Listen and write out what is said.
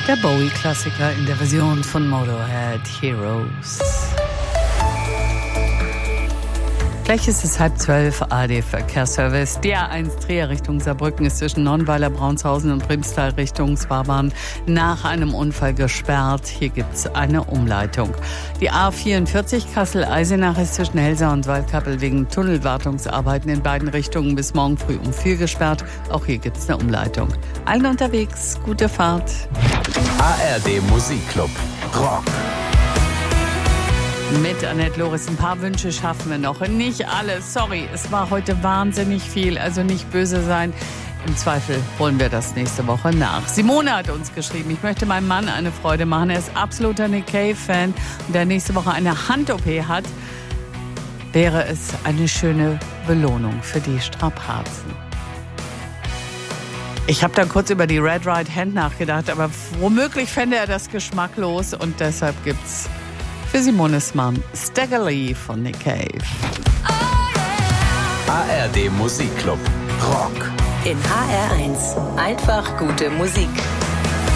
Der Bowie-Klassiker in der Version von Motorhead, Heroes. Gleich ist es 11:30, ARD-Verkehrsservice. Die A1 Trier Richtung Saarbrücken ist zwischen Nonnweiler, Braunshausen und Primstal Richtung Fahrbahn nach einem Unfall gesperrt. Hier gibt's eine Umleitung. Die A44 Kassel-Eisenach ist zwischen Helsa und Waldkappel wegen Tunnelwartungsarbeiten in beiden Richtungen bis morgen früh um 4 gesperrt. Auch hier gibt's eine Umleitung. Allen unterwegs, gute Fahrt. ARD Musikclub Rock. Mit Annette Loris, ein paar Wünsche schaffen wir noch. Nicht alle, sorry, es war heute wahnsinnig viel, also nicht böse sein. Im Zweifel holen wir das nächste Woche nach. Simone hat uns geschrieben, ich möchte meinem Mann eine Freude machen. Er ist absoluter Nick Cave-Fan und der nächste Woche eine Hand-OP hat. Wäre es eine schöne Belohnung für die Strapazen. Ich habe dann kurz über die Red Right Hand nachgedacht, aber womöglich fände er das geschmacklos und deshalb gibt's für Simones Mann Stagger Lee von Nick Cave. ARD Musikclub Rock. In HR1 einfach gute Musik.